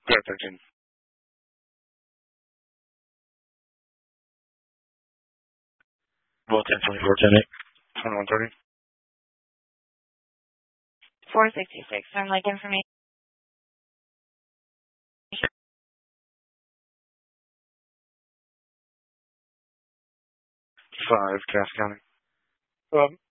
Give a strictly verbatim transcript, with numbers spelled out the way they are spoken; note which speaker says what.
Speaker 1: Go ahead, thirteen. Well, ten twenty-four, ten eight. twenty-one thirty.
Speaker 2: four sixty-six. I'm like information.
Speaker 1: Five, Cass County.
Speaker 3: Um,